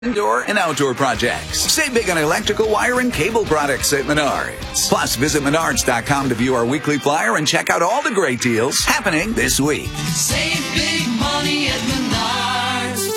Indoor and outdoor projects. Save big on electrical wire and cable products at Menards. Plus, visit Menards.com to view our weekly flyer and check out all the great deals happening this week. Save big money at Menards.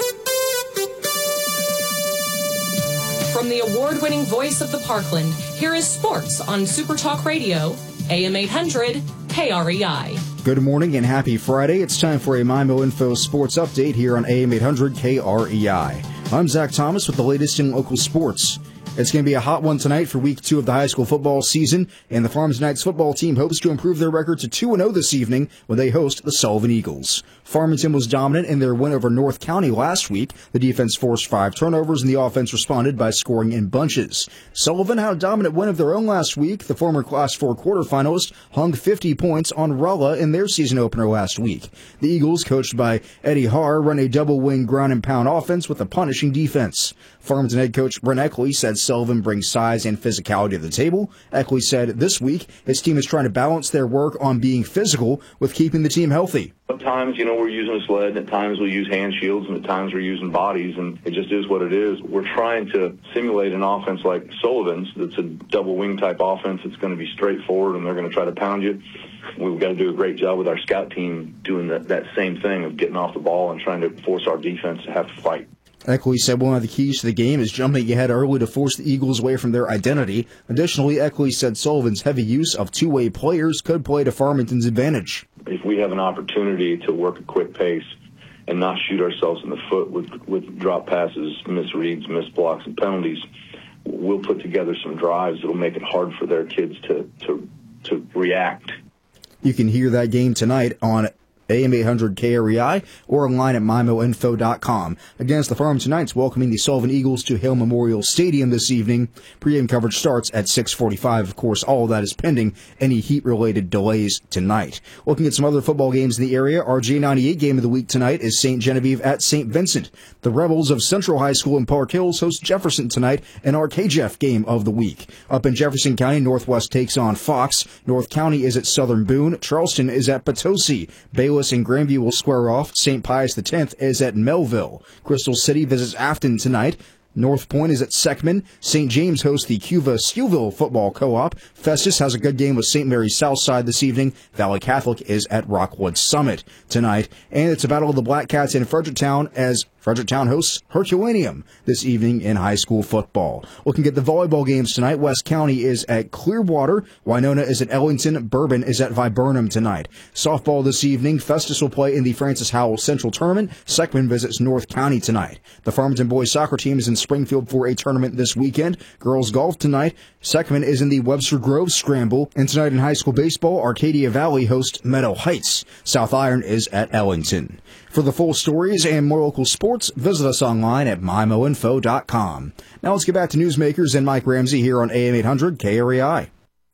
From the award-winning voice of the Parkland, here is sports on Super Talk Radio, AM 800, KREI. Good morning and happy Friday. It's time for a MyMo Info Sports Update here on AM 800 KREI. I'm Zach Thomas with the latest in local sports. It's going to be a hot one tonight for Week 2 of the high school football season, and the Farmington Knights football team hopes to improve their record to 2-0 this evening when they host the Sullivan Eagles. Farmington was dominant in their win over North County last week. The defense forced 5 turnovers, and the offense responded by scoring in bunches. Sullivan had a dominant win of their own last week. The former Class 4 quarterfinalist hung 50 points on Rolla in their season opener last week. The Eagles, coached by Eddie Haar, run a double-wing ground-and-pound offense with a punishing defense. Farmington head coach Brent Eckley said Sullivan brings size and physicality to the table. Eckley said this week his team is trying to balance their work on being physical with keeping the team healthy. Sometimes, we're using a sled, and at times we'll use hand shields, and at times we're using bodies, and it just is what it is. We're trying to simulate an offense like Sullivan's that's a double-wing type offense that's going to be straightforward, and they're going to try to pound you. We've got to do a great job with our scout team doing that same thing of getting off the ball and trying to force our defense to have to fight. Eckley said one of the keys to the game is jumping ahead early to force the Eagles away from their identity. Additionally, Eckley said Sullivan's heavy use of two-way players could play to Farmington's advantage. If we have an opportunity to work a quick pace and not shoot ourselves in the foot with drop passes, misreads, missed blocks, and penalties, we'll put together some drives that'll make it hard for their kids to react. You can hear that game tonight on AM 800 KREI or online at MyMoInfo.com. Against the Farmington Knights welcoming the Sullivan Eagles to Hale Memorial Stadium this evening. Pre-game coverage starts at 6:45. Of course, all of that is pending any heat-related delays tonight. Looking at some other football games in the area, our J98 game of the week tonight is St. Genevieve at St. Vincent. The Rebels of Central High School in Park Hills host Jefferson tonight in our KJEF game of the week. Up in Jefferson County, Northwest takes on Fox. North County is at Southern Boone. Charleston is at Potosi. Bayless and Grandview will square off. St. Pius X is at Melville. Crystal City visits Afton tonight. North Point is at Seckman. St. James hosts the Cuva-Skewville Football Co-op. Festus has a good game with St. Mary's Southside this evening. Valley Catholic is at Rockwood Summit tonight. And it's a battle of the Black Cats in Fredericktown as Fredericktown hosts Herculaneum this evening in high school football. Looking at the volleyball games tonight, West County is at Clearwater. Winona is at Ellington. Bourbon is at Viburnum tonight. Softball this evening, Festus will play in the Francis Howell Central Tournament. Seckman visits North County tonight. The Farmington boys soccer team is in Springfield for a tournament this weekend. Girls golf tonight. Seckman is in the Webster Grove Scramble. And tonight in high school baseball, Arcadia Valley hosts Meadow Heights. South Iron is at Ellington. For the full stories and more local sports, visit us online at MyMoInfo.com. Now let's get back to Newsmakers and Mike Ramsey here on AM 800 KREI.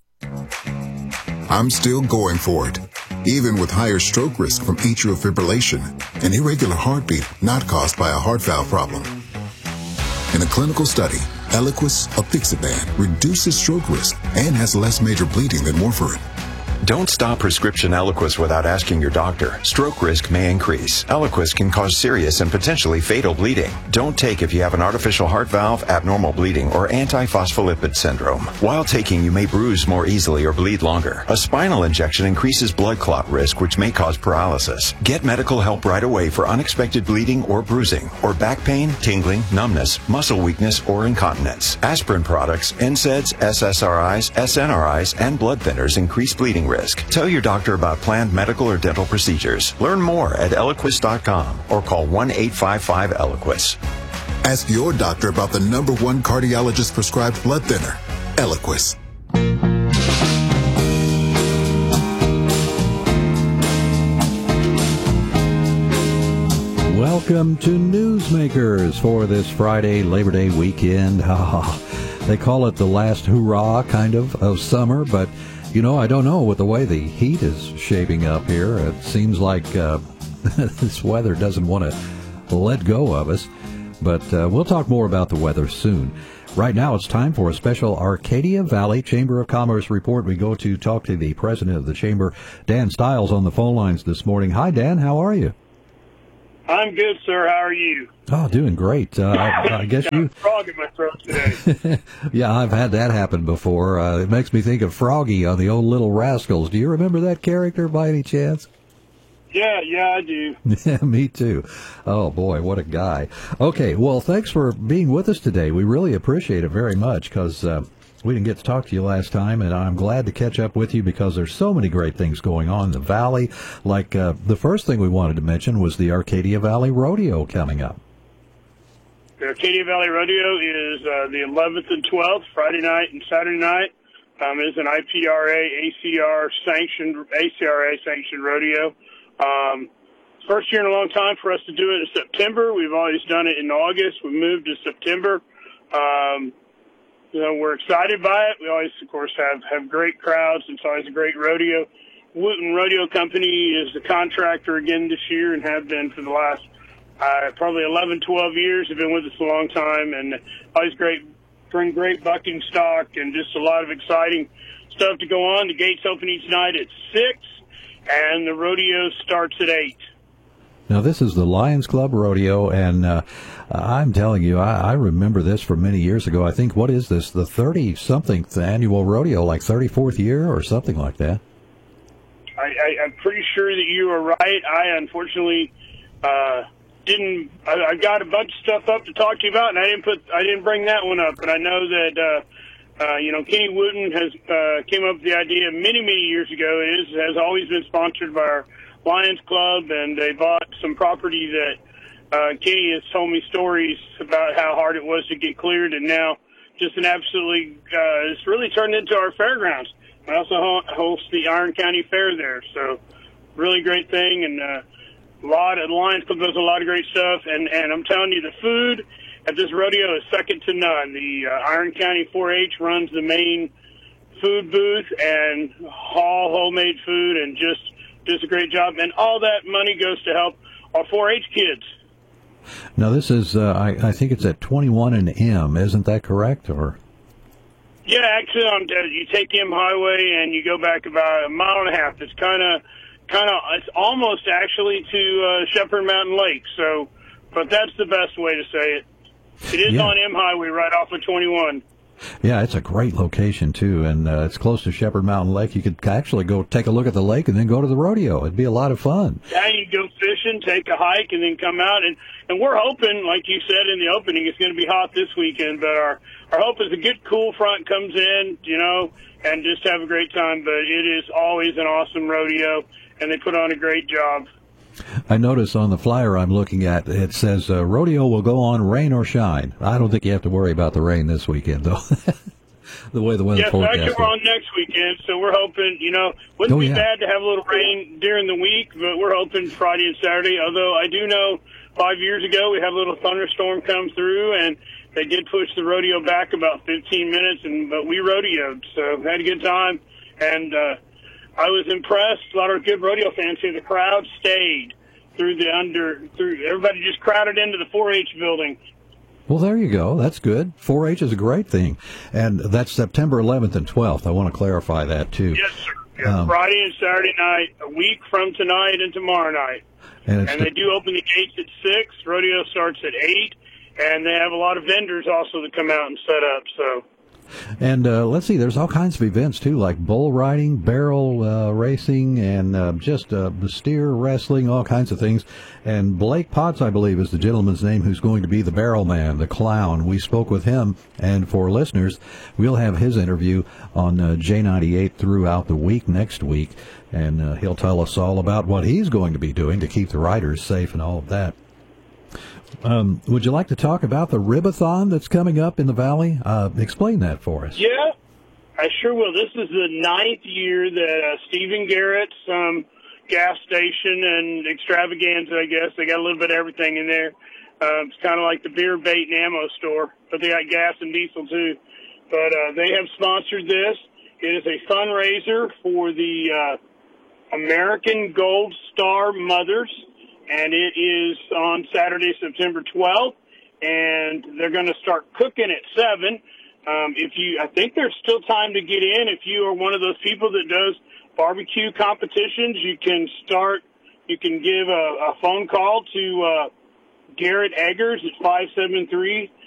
I'm still going for it, even with higher stroke risk from atrial fibrillation, an irregular heartbeat not caused by a heart valve problem. In a clinical study, Eliquis, apixaban, reduces stroke risk and has less major bleeding than warfarin. Don't stop prescription Eliquis without asking your doctor. Stroke risk may increase. Eliquis can cause serious and potentially fatal bleeding. Don't take if you have an artificial heart valve, abnormal bleeding, or antiphospholipid syndrome. While taking, you may bruise more easily or bleed longer. A spinal injection increases blood clot risk, which may cause paralysis. Get medical help right away for unexpected bleeding or bruising, or back pain, tingling, numbness, muscle weakness, or incontinence. Aspirin products, NSAIDs, SSRIs, SNRIs, and blood thinners increase bleeding risk. Tell your doctor about planned medical or dental procedures. Learn more at Eliquis.com or call 1-855-ELIQUIS. Ask your doctor about the #1 cardiologist prescribed blood thinner, Eliquis. Welcome to Newsmakers for this Friday, Labor Day weekend. They call it the last hurrah kind of summer, but I don't know with the way the heat is shaping up here. It seems like this weather doesn't want to let go of us. But we'll talk more about the weather soon. Right now it's time for a special Arcadia Valley Chamber of Commerce report. We go to talk to the president of the chamber, Dan Stiles, on the phone lines this morning. Hi, Dan. How are you? I'm good, sir. How are you? Oh, doing great. I guess Got a frog in my throat today. Yeah, I've had that happen before. It makes me think of Froggy on the old Little Rascals. Do you remember that character by any chance? Yeah, I do. Yeah, me too. Oh, boy, what a guy. Okay, well, thanks for being with us today. We really appreciate it very much because we didn't get to talk to you last time, and I'm glad to catch up with you because there's so many great things going on in the Valley. Like the first thing we wanted to mention was the Arcadia Valley Rodeo coming up. The Arcadia Valley Rodeo is the 11th and 12th, Friday night and Saturday night. It's an ACRA sanctioned rodeo. First year in a long time for us to do it in September. We've always done it in August. We moved to September. We're excited by it. We always, of course, have great crowds. It's always a great rodeo. Wooten Rodeo Company is the contractor again this year and have been for the last probably 11, 12 years. They've been with us a long time, and always bring great bucking stock and just a lot of exciting stuff to go on. The gates open each night at 6, and the rodeo starts at 8. Now, this is the Lions Club Rodeo, and I'm telling you, I remember this from many years ago. I think, what is this, the 30-something annual rodeo, like 34th year or something like that? I'm pretty sure that you are right. I unfortunately didn't. I got a bunch of stuff up to talk to you about, and I didn't bring that one up. But I know that Kenny Wooten has came up with the idea many years ago. It has always been sponsored by our Lions Club, and they bought some property that Kenny has told me stories about how hard it was to get cleared, and now just an absolutely it's really turned into our fairgrounds. I also host the Iron County Fair there, so really great thing, and the Lions Club does a lot of great stuff, and I'm telling you, the food at this rodeo is second to none. The Iron County 4-H runs the main food booth and homemade food, and just does a great job, and all that money goes to help our 4-H kids. Now, this is, I think it's at 21 and M, isn't that correct, or? Yeah, actually, you take M Highway and you go back about 1.5 miles. It's it's almost actually to Shepherd Mountain Lake. So, but that's the best way to say it. It is on M Highway right off of 21. Yeah, it's a great location too, and it's close to Shepherd Mountain Lake. You could actually go take a look at the lake and then go to the rodeo. It'd be a lot of fun. Yeah, you go fishing, take a hike, and then come out. And we're hoping, like you said in the opening, it's going to be hot this weekend. But our hope is a good cool front comes in, and just have a great time. But it is always an awesome rodeo, and they put on a great job. I notice on the flyer I'm looking at, it says rodeo will go on rain or shine. I don't think you have to worry about the rain this weekend, though. The way the weather forecast is. Yes, actually we're on next weekend, so we're hoping, wouldn't be bad to have a little rain during the week, but we're hoping Friday and Saturday, although I do know 5 years ago we had a little thunderstorm come through, and they did push the rodeo back about 15 minutes, but we rodeoed, so had a good time, and I was impressed. A lot of good rodeo fans here. The crowd stayed through everybody just crowded into the 4-H building. Well, there you go. That's good. 4-H is a great thing. And that's September 11th and 12th. I want to clarify that, too. Yes, sir. Yeah, Friday and Saturday night, a week from tonight and tomorrow night. And they do open the gates at 6. Rodeo starts at 8. And they have a lot of vendors also that come out and set up, so. And let's see, there's all kinds of events, too, like bull riding, barrel racing, and just steer wrestling, all kinds of things. And Blake Potts, I believe, is the gentleman's name who's going to be the barrel man, the clown. We spoke with him, and for listeners, we'll have his interview on J98 throughout the week next week, and he'll tell us all about what he's going to be doing to keep the riders safe and all of that. Would you like to talk about the Ribathon that's coming up in the Valley? Explain that for us. Yeah, I sure will. This is the 9th year that Stephen Garrett's gas station and extravaganza, I guess. They got a little bit of everything in there. It's kind of like the beer, bait, and ammo store, but they got gas and diesel too. But they have sponsored this. It is a fundraiser for the American Gold Star Mothers. And it is on Saturday, September 12th, and they're going to start cooking at 7. I think there's still time to get in. If you are one of those people that does barbecue competitions, you can start you can give a phone call to Garrett Eggers at